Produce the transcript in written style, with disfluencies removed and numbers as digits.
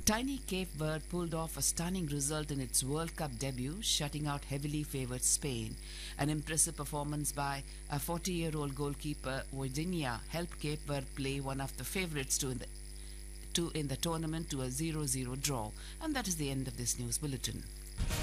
Tiny Cape Verde pulled off a stunning result in its World Cup debut, shutting out heavily favoured Spain. An impressive performance by a 40-year-old goalkeeper, Virginia, helped Cape Verde play one of the favourites to in the tournament to a 0-0 draw. And that is the end of this news bulletin.